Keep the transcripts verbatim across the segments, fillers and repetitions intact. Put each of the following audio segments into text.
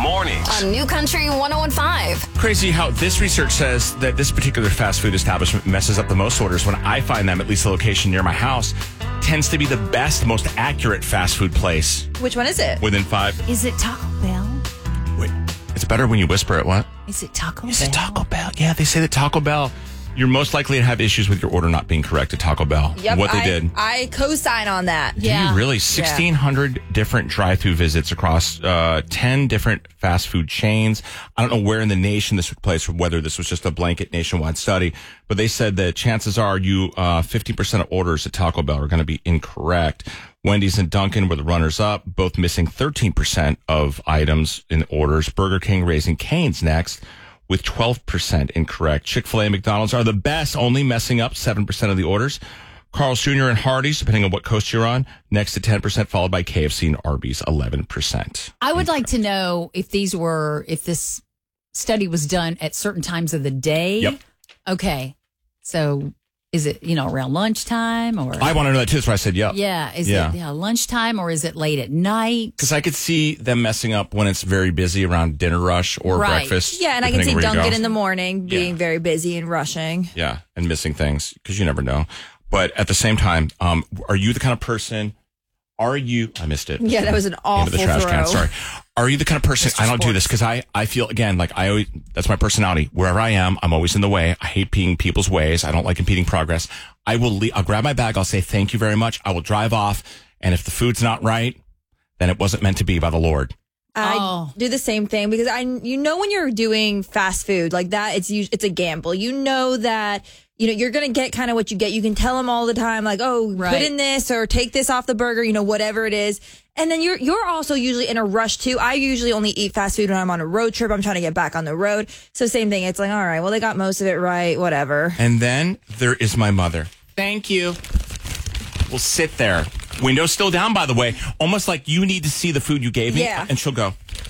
mornings. On New Country one oh one five. Crazy how this research says that this particular fast food establishment messes up the most orders when I find them, at least the location near my house, tends to be the best, most accurate fast food place. Which one is it? Within five. Is it Taco Bell? Wait, it's better when you whisper it. What? Is it Taco Is Bell? it Taco Bell? Yeah, they say that Taco Bell, you're most likely to have issues with your order not being correct at Taco Bell. Yep, what they I, did. I co-sign on that. Do Yeah. you really? sixteen hundred different drive-through visits across uh, ten different fast food chains. I don't know where in the nation this took place, or whether this was just a blanket nationwide study, but they said that chances are you uh, fifty percent of orders at Taco Bell are going to be incorrect. Wendy's and Dunkin' were the runners-up, both missing thirteen percent of items in orders. Burger King raising Cane's next with twelve percent incorrect. Chick-fil-A and McDonald's are the best, only messing up seven percent of the orders. Carl's Junior and Hardee's, depending on what coast you're on, next at ten percent, followed by K F C and Arby's, eleven percent. I would like to know if these were, if this study was done at certain times of the day. Yep. Okay. So is it, you know, around lunchtime or? I want to know that too. That's why I said yep. Yeah. Is Yeah. it yeah, lunchtime or is it late at night? Because I could see them messing up when it's very busy around dinner rush or Right. breakfast. Yeah, and I can see depending on where you Dunkin' go. in the morning being Yeah. very busy and rushing. Yeah, and missing things because you never know. But at the same time, um, are you the kind of person? Are you? I missed it. Yeah, that was an Into awful the trash throw. can. Sorry. Are you the kind of person? Mister I don't do this Sports. because I I feel again like I always that's my personality. Wherever I am, I'm always in the way. I hate being people's ways. I don't like impeding progress. I will. Le- I'll grab my bag. I'll say thank you very much. I will drive off. And if the food's not right, then it wasn't meant to be by the Lord. I Oh. do the same thing because I, you know, when you're doing fast food like that, it's us- it's a gamble. You know that, you know, you're going to get kind of what you get. You can tell them all the time, like, oh, Right. put in this or take this off the burger, you know, whatever it is. And then you're, you're also usually in a rush too. I usually only eat fast food when I'm on a road trip. I'm trying to get back on the road. So same thing. It's like, all right, well, they got most of it right, whatever. And then there is my mother. Thank you. We'll sit there. Window still down, by the way. Almost like you need to see the food you gave me. Yeah. And she'll go,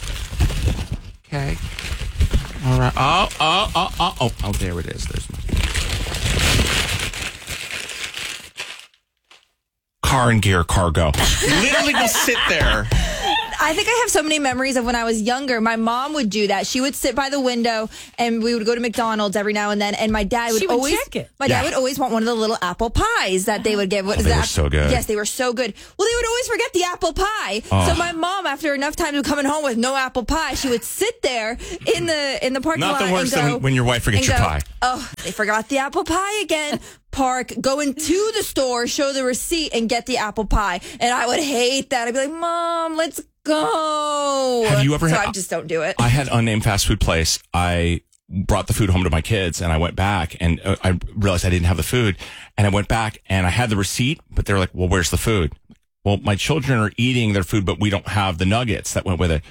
okay. All right. Oh, oh, oh, oh, oh. Oh, there it is. There's my car and gear cargo. Literally will sit there. I think I have so many memories of when I was younger. My mom would do that. She would sit by the window and we would go to McDonald's every now and then. And my dad would, She would always, check it. my dad Yeah. would always want one of the little apple pies that they would give. What Oh, is they were that? so good. Yes, they were so good. Well, they would always forget the apple pie. Oh. So my mom, after enough time of coming home with no apple pie, she would sit there in the in the parking Not lot the worst and go, than when your wife forgets and your go, pie. Oh, they forgot the apple pie again. Park, go into the store, show the receipt, and get the apple pie. And I would hate that. I'd be like, Mom, let's go. Have you ever so had- I just don't do it. I had an unnamed fast food place. I brought the food home to my kids and I went back and uh, I realized I didn't have the food. And I went back and I had the receipt, but they're like, well, where's the food? Well, my children are eating their food, but we don't have the nuggets that went with it.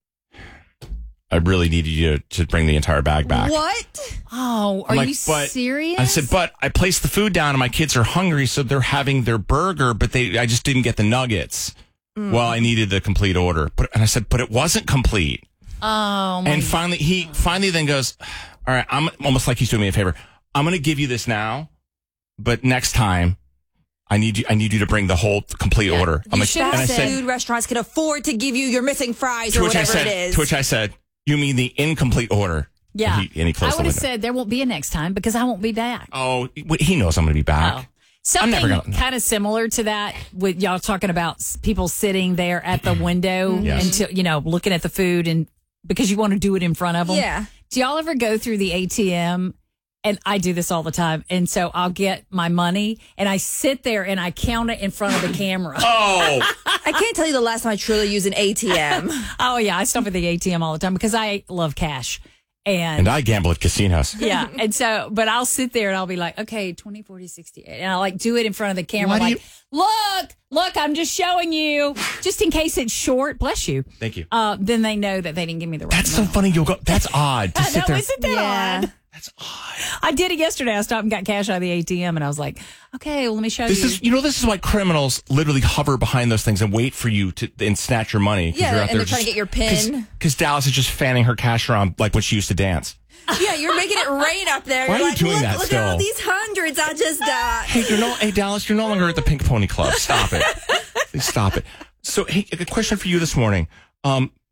I really needed you to, to bring the entire bag back. What? Oh, are I'm like, you but- serious? I said, but I placed the food down and my kids are hungry, so they're having their burger, but they I just didn't get the nuggets. Mm. Well, I needed the complete order. But and I said, but it wasn't complete. Oh, my And finally, he finally then goes, all right, I'm almost like he's doing me a favor. I'm going to give you this now, but next time I need you, I need you to bring the whole complete Yeah. order. I'm You like, should and I have Fast said, food restaurants can afford to give you your missing fries to or which I whatever said, it is. to which I said, you mean the incomplete order? Yeah. And he, and he closed I the would have window. said there won't be a next time because I won't be back. Oh, he knows I'm going to be back. Oh. Something never gonna- kind of similar to that with y'all talking about s- people sitting there at the window Yes. until, you know, looking at the food and because you want to do it in front of them. Yeah. Do y'all ever go through the A T M? And I do this all the time. And so I'll get my money and I sit there and I count it in front of the camera. Oh, I can't tell you the last time I truly used an A T M. Oh, yeah. I stop at the A T M all the time because I love cash. And, and I gamble at casinos. yeah. And so, but I'll sit there and I'll be like, okay, twenty, forty, sixty-eight. And I like do it in front of the camera. Why do Like, look, look, I'm just showing you just in case it's short. Bless you. Thank you. Uh, then they know that they didn't give me the right That's so amount. funny. You'll go. That's odd to I sit know, there. isn't that Yeah. odd? That's odd. I did it yesterday. I stopped and got cash out of the A T M and I was like, okay, well, let me show This you. is, you know, this is why criminals literally hover behind those things and wait for you to and snatch your money. 'cause Yeah, you're out and there they're trying to get your pin. Because Dallas is just fanning her cash around like when she used to dance. Yeah, you're making it rain up there. Why you're are you like, doing look, that look still? at all these hundreds I just got. Hey, you're no, hey Dallas, you're no longer at the Pink Pony Club. Stop it. Please stop it. So, hey, a question for you this morning. Um,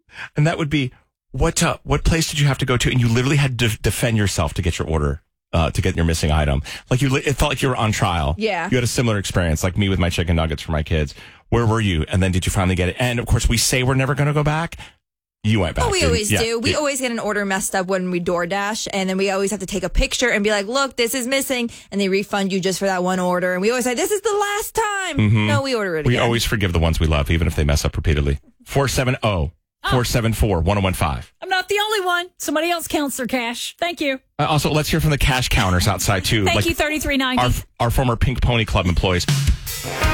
And that would be, what uh, what place did you have to go to? And you literally had to defend yourself to get your order, uh, to get your missing item. Like you, li- it felt like you were on trial. Yeah. You had a similar experience, like me with my chicken nuggets for my kids. Where were you? And then did you finally get it? And of course, we say we're never going to go back. You went back. Oh, we didn't- always yeah, do. We yeah. always get an order messed up when we DoorDash, and then we always have to take a picture and be like, look, this is missing, and they refund you just for that one order. And we always say, this is the last time. Mm-hmm. No, we order it We again. always forgive the ones we love, even if they mess up repeatedly. four seven zero, four seven four, one zero one five. I'm not the only one. Somebody else counts their cash. Thank you. Uh, also, let's hear from the cash counters outside, too. Thank like you, thirty-three ninety. Our, our former Pink Pony Club employees.